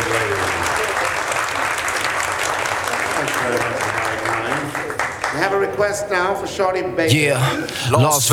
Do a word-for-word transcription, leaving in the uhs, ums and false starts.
We have a request now for Shorty Baker. Yeah, Las